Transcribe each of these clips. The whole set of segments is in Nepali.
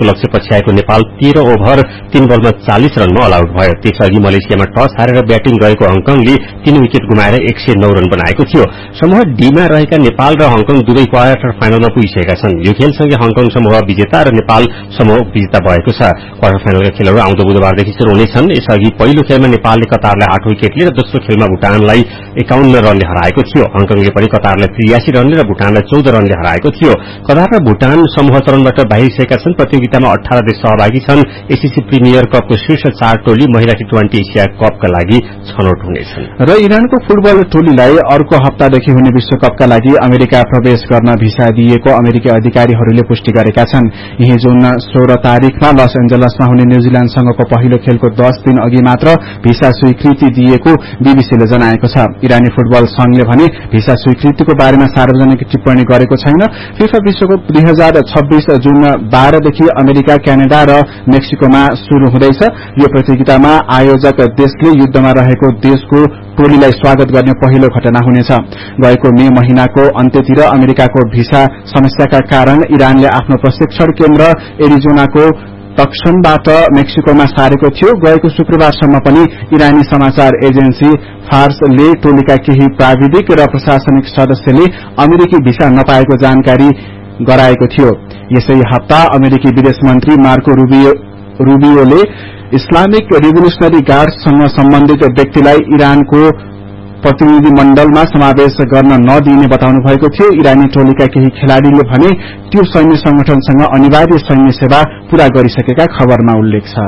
को लक्ष्य पछ्याएको नेपाल 13 ओभर 3 बलमा 40 रनमा अल आउट भयो। त्यसअघि मलेसियामा टस हारेर ब्याटिङ गरेको हङकङले 3 विकेट गुमाएर 109 रन बनाएको थियो। समूह डीमा रहेका नेपाल र हङकङ दुवै क्वार्टर फाइनलमा पुगिसकेका छन्। यो खेलसँगै हङकङ समूह विजेता र नेपाल समूह विजेता भएको छ। क्वार्टर फाइनलका खेलहरू आउँदो बुधबारदेखि शुरू हुनेछन्। यसअघि पहिलो खेलमा नेपालले कतारलाई 8 विकेटले र दोस्रो खेलमा भुटानलाई 51 रनले हराएको थियो। हङकङले पनि कतारलाई 83 रनले र भुटानलाई 14 रनले हराएको थियो। कतार र भुटान समूह चरणबाट बाहिरिसकेका छन्। प्रतियोगितामा 18 देश सहभागी छन्। एसीसी प्रिमियर कपको शीर्ष 4 टोली महिला T20 एसिया कपका लागि छनौट हुनेछन्। र इरानको फुटबल टोलीलाई अर्को हप्तादेखि हुने विश्वकपका लागि अमेरिका प्रवेश गर्न भिसा दिएको अमेरिकी अधिकारीहरूले पुष्टि गरेका छन्। यही जुन 16 तारिखमा लस एन्जलसमा हुने न्यूजील्याण्डसँगको पहिलो खेलको 10 दिन अघि मात्र भिसा स्वीकृति दिएको बीबीसीले जनाएको छ। इरानी फुटबल संघले भने भिसा स्वीकृतिको बारेमा सार्वजनिक टिप्पणी गरेको छैन। फिफा विश्वकप 2026 जुन 12 देखि अमेरिका, क्यानाडा र मेक्सिकोमा शुरू हुँदैछ। यो प्रतियोगितामा आयोजक देशले युद्धमा रहेको देशको टोलीलाई स्वागत गर्ने पहिलो घटना हुनेछ। गएको मे महिनाको अन्त्यतिर अमेरिकाको भिसा समस्याका कारण इरानले आफ्नो प्रशिक्षण केन्द्र एरिजोनाको तक्सनबाट मेक्सिकोमा सारेको थियो। गएको शुक्रबारसम्म पनि इरानी समाचार एजेन्सी फार्सले टोलीका केही प्राविधिक र प्रशासनिक सदस्यले अमेरिकी भिसा नपाएको जानकारी गराएको थियो। यसै हप्ता अमेरिकी विदेश मन्त्री मार्को रूबियोले इस्लामिक रिभोल्युशनरी गार्डसँग सम्बन्धित व्यक्तिलाई इरानको प्रतिनिधि मण्डलमा समावेश गर्न नदिने बताउनु भएको थियो। इरानी टोलीका केही खेलाड़ीले भने त्यो सैन्य संगठनसँग अनिवार्य सैन्य सेवा पूरा गरिसकेका खबरमा उल्लेख छ।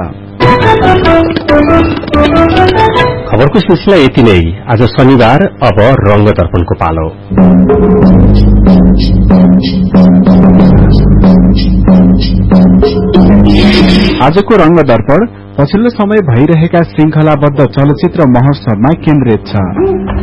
खबरको सिलसिला यति नै। आज शनिबार, अब रंग दर्पणको पालो। आजको रंग दर्पण पछिल्लो समय भइरहेका श्रृंखलाबद्ध चलचित्र महोत्सवमा केन्द्रित छ।